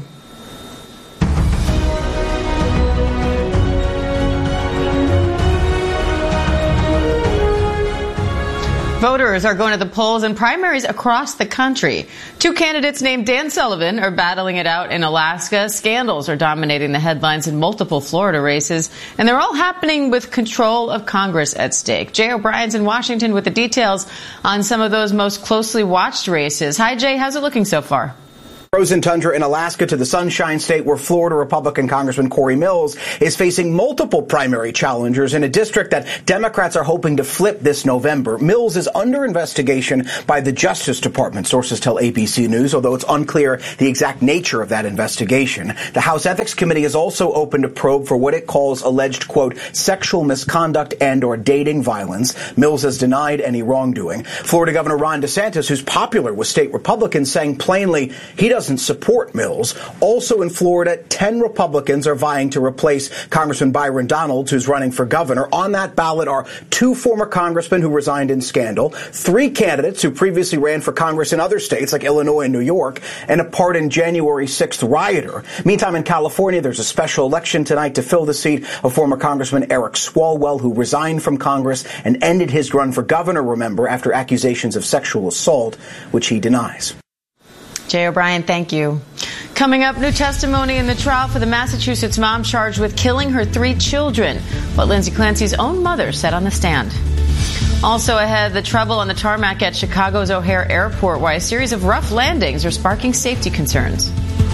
Voters are going to the polls in primaries across the country. Two candidates named Dan Sullivan are battling it out in Alaska. Scandals are dominating the headlines in multiple Florida races, and they're all happening with control of Congress at stake. Jay O'Brien's in Washington with the details on some of those most closely watched races. Hi, Jay. How's it looking so far? Frozen tundra in Alaska to the Sunshine State, where Florida Republican Congressman Corey Mills is facing multiple primary challengers in a district that Democrats are hoping to flip this November. Mills is under investigation by the Justice Department, sources tell A B C News, although it's unclear the exact nature of that investigation. The House Ethics Committee has also opened a probe for what it calls alleged, quote, sexual misconduct and or dating violence. Mills has denied any wrongdoing. Florida Governor Ron DeSantis, who's popular with state Republicans, saying plainly he doesn't doesn't support Mills. Also in Florida, ten Republicans are vying to replace Congressman Byron Donalds, who's running for governor. On that ballot are two former congressmen who resigned in scandal, three candidates who previously ran for Congress in other states like Illinois and New York, and a pardoned January sixth rioter. Meantime, in California, there's a special election tonight to fill the seat of former Congressman Eric Swalwell, who resigned from Congress and ended his run for governor, remember, after accusations of sexual assault, which he denies. Jay O'Brien, thank you. Coming up, new testimony in the trial for the Massachusetts mom charged with killing her three children. What Lindsay Clancy's own mother said on the stand. Also ahead, the trouble on the tarmac at Chicago's O'Hare Airport, why a series of rough landings are sparking safety concerns.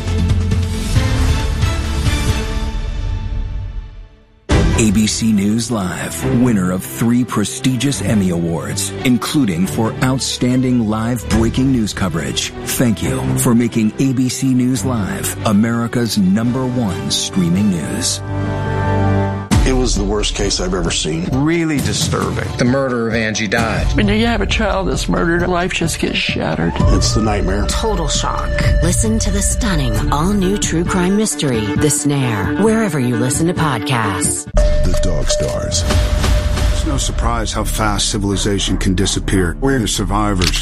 A B C News Live, winner of three prestigious Emmy Awards, including for outstanding live breaking news coverage. Thank you for making A B C News Live America's number one streaming news. It was the worst case I've ever seen. Really disturbing. The murder of Angie Dodd. When you have a child that's murdered, life just gets shattered. It's the nightmare. Total shock. Listen to the stunning, all-new true crime mystery, The Snare, wherever you listen to podcasts. The Dog Stars. It's no surprise how fast civilization can disappear. We're the survivors.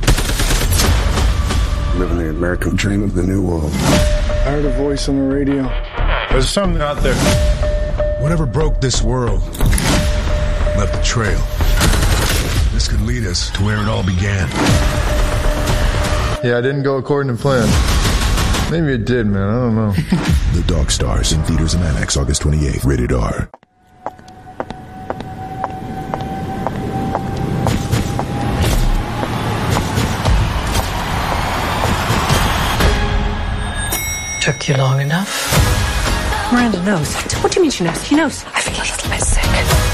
Living the American dream of the new world. I heard a voice on the radio. There's something out there. Whatever broke this world left a trail. This could lead us to where it all began. Yeah, I didn't go according to plan. Maybe it did, man. I don't know. The Dog Stars in theaters and IMAX August twenty-eighth. Rated R. Took you long enough? Miranda knows. What do you mean she knows? He knows. I think he's a little bit sick.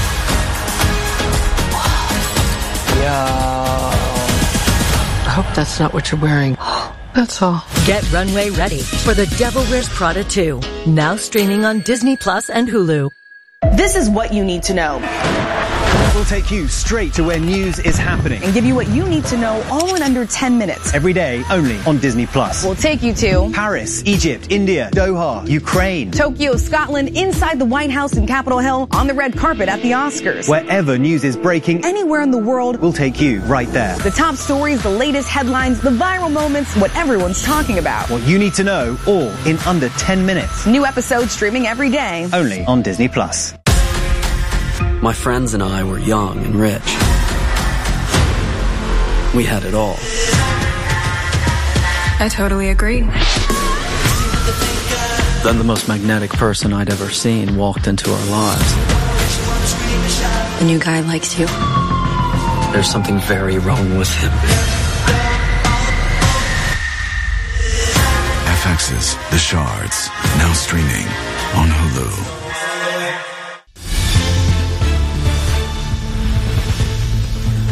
Yeah. I hope that's not what you're wearing. That's all. Get runway ready for The Devil Wears Prada two. Now streaming on Disney Plus and Hulu. This is what you need to know. We'll take you straight to where news is happening and give you what you need to know all in under ten minutes. Every day, only on Disney Plus. We'll take you to Paris, Egypt, India, Doha, Ukraine, Tokyo, Scotland, inside the White House and Capitol Hill, on the red carpet at the Oscars. Wherever news is breaking, anywhere in the world, we'll take you right there. The top stories, the latest headlines, the viral moments, what everyone's talking about. What you need to know, all in under ten minutes. New episodes streaming every day. Only on Disney Plus. My friends and I were young and rich. We had it all. I totally agree. Then the most magnetic person I'd ever seen walked into our lives. The new guy likes you. There's something very wrong with him. F X's The Shards, now streaming on Hulu.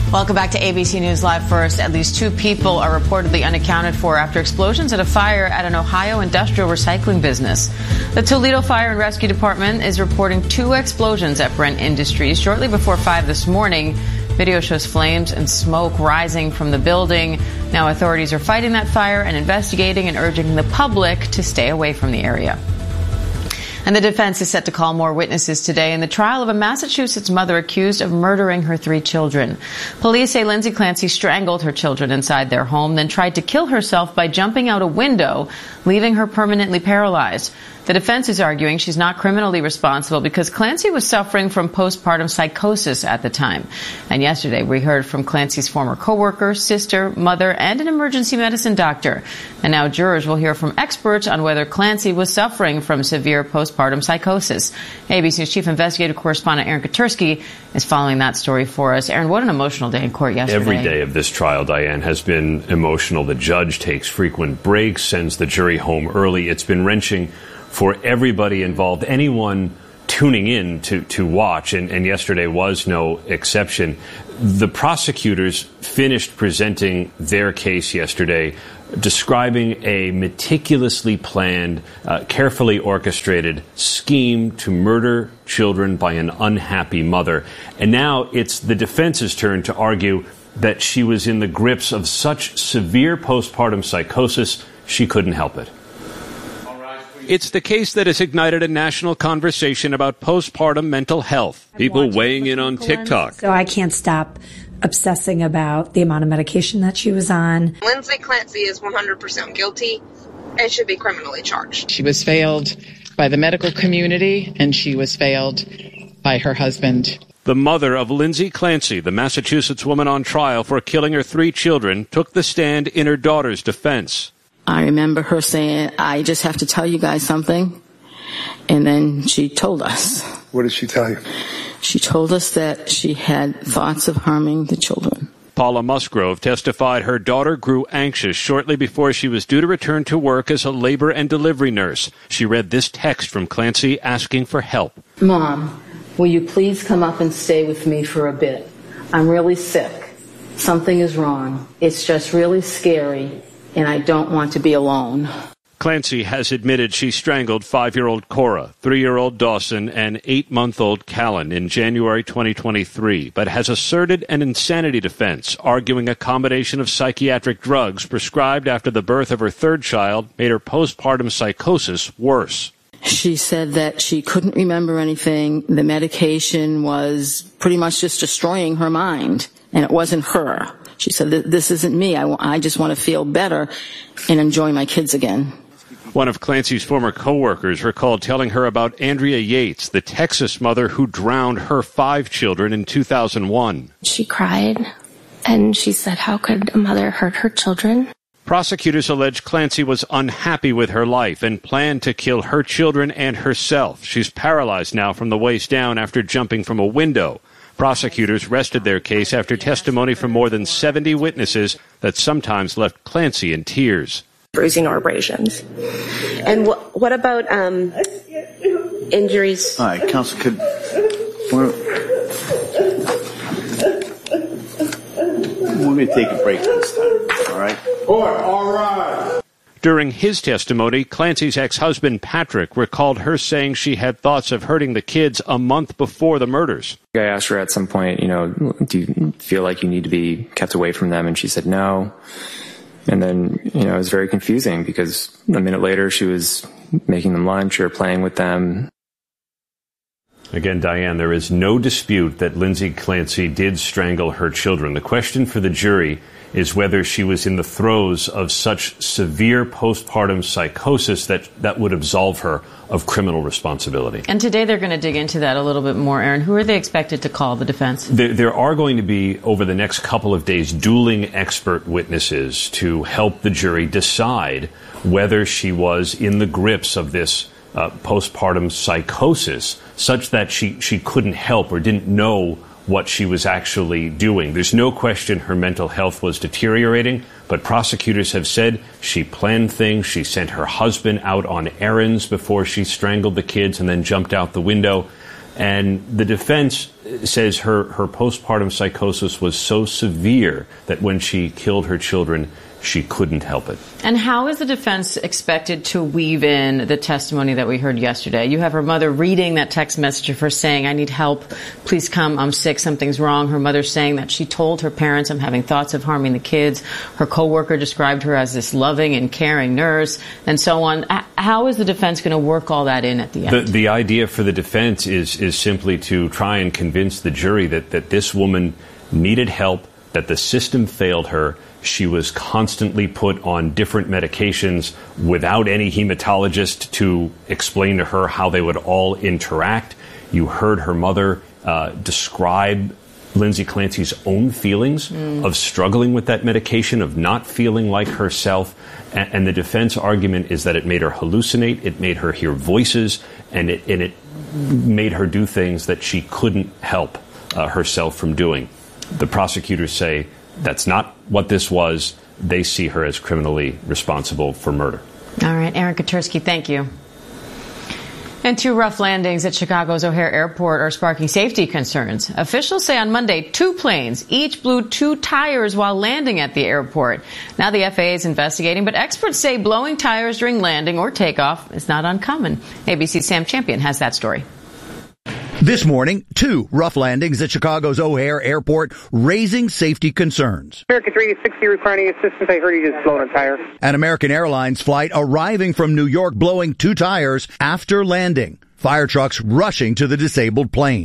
Welcome back to A B C News Live First. At least two people are reportedly unaccounted for after explosions at a fire at an Ohio industrial recycling business. The Toledo Fire and Rescue Department is reporting two explosions at Brent Industries shortly before five this morning. Video shows flames and smoke rising from the building. Now authorities are fighting that fire and investigating and urging the public to stay away from the area. And the defense is set to call more witnesses today in the trial of a Massachusetts mother accused of murdering her three children. Police say Lindsay Clancy strangled her children inside their home, then tried to kill herself by jumping out a window, leaving her permanently paralyzed. The defense is arguing she's not criminally responsible because Clancy was suffering from postpartum psychosis at the time. And yesterday we heard from Clancy's former coworker, sister, mother, and an emergency medicine doctor. And now jurors will hear from experts on whether Clancy was suffering from severe postpartum psychosis. A B C News chief investigative correspondent Aaron Katursky is following that story for us. Aaron, what an emotional day in court yesterday. Every day of this trial, Diane, has been emotional. The judge takes frequent breaks, sends the jury home early. It's been wrenching for everybody involved, anyone tuning in to, to watch, and, and yesterday was no exception. The prosecutors finished presenting their case yesterday, describing a meticulously planned, uh, carefully orchestrated scheme to murder children by an unhappy mother. And now it's the defense's turn to argue that she was in the grips of such severe postpartum psychosis she couldn't help it. It's the case that has ignited a national conversation about postpartum mental health. People weighing in on TikTok. So I can't stop obsessing about the amount of medication that she was on. Lindsay Clancy is one hundred percent guilty and should be criminally charged. She was failed by the medical community, and she was failed by her husband. The mother of Lindsay Clancy, the Massachusetts woman on trial for killing her three children, took the stand in her daughter's defense. I remember her saying, I just have to tell you guys something. And then she told us. What did she tell you? She told us that she had thoughts of harming the children. Paula Musgrove testified her daughter grew anxious shortly before she was due to return to work as a labor and delivery nurse. She read this text from Clancy asking for help. Mom, will you please come up and stay with me for a bit? I'm really sick. Something is wrong. It's just really scary. And I don't want to be alone. Clancy has admitted she strangled five-year-old Cora, three-year-old Dawson, and eight-month-old Callan in January twenty twenty-three, but has asserted an insanity defense, arguing a combination of psychiatric drugs prescribed after the birth of her third child made her postpartum psychosis worse. She said that she couldn't remember anything. The medication was pretty much just destroying her mind, and it wasn't her. She said, this isn't me. I, I just want to feel better and enjoy my kids again. One of Clancy's former co-workers recalled telling her about Andrea Yates, the Texas mother who drowned her five children in two thousand one. She cried, and she said, how could a mother hurt her children? Prosecutors allege Clancy was unhappy with her life and planned to kill her children and herself. She's paralyzed now from the waist down after jumping from a window. Prosecutors rested their case after testimony from more than seventy witnesses that sometimes left Clancy in tears. Bruising or abrasions. And wh- what about um, injuries? All right, counsel, could... We're, we're going to take a break this time, all right? Court, all right. During his testimony, Clancy's ex-husband, Patrick, recalled her saying she had thoughts of hurting the kids a month before the murders. I asked her at some point, you know, do you feel like you need to be kept away from them? And she said no. And then, you know, it was very confusing because a minute later she was making them lunch or playing with them. Again, Diane, there is no dispute that Lindsay Clancy did strangle her children. The question for the jury is whether she was in the throes of such severe postpartum psychosis that, that would absolve her of criminal responsibility. And today they're going to dig into that a little bit more, Aaron. Who are they expected to call the defense? There, there are going to be, over the next couple of days, dueling expert witnesses to help the jury decide whether she was in the grips of this uh, postpartum psychosis such that she, she couldn't help or didn't know what she was actually doing. There's no question her mental health was deteriorating, but prosecutors have said she planned things. She sent her husband out on errands before she strangled the kids and then jumped out the window. And the defense says her, her postpartum psychosis was so severe that when she killed her children, she couldn't help it. And how is the defense expected to weave in the testimony that we heard yesterday? You have her mother reading that text message of her saying, I need help, please come, I'm sick, something's wrong. Her mother saying that she told her parents, I'm having thoughts of harming the kids. Her coworker described her as this loving and caring nurse, and so on. How is the defense going to work all that in at the end? The, the idea for the defense is, is simply to try and convince the jury that, that this woman needed help, that the system failed her. She was constantly put on different medications without any hematologist to explain to her how they would all interact. You heard her mother uh, describe Lindsay Clancy's own feelings mm. of struggling with that medication, of not feeling like herself. And, and the defense argument is that it made her hallucinate, it made her hear voices, and it, and it made her do things that she couldn't help uh, herself from doing. The prosecutors say that's not what this was. They see her as criminally responsible for murder. All right, Aaron Katersky, thank you. And two rough landings at Chicago's O'Hare Airport are sparking safety concerns. Officials say on Monday, two planes each blew two tires while landing at the airport. Now the F A A is investigating, but experts say blowing tires during landing or takeoff is not uncommon. A B C's Sam Champion has that story. This morning, two rough landings at Chicago's O'Hare Airport, raising safety concerns. American three sixty requiring assistance. I heard he just blown a tire. An American Airlines flight arriving from New York blowing two tires after landing. Fire trucks rushing to the disabled plane.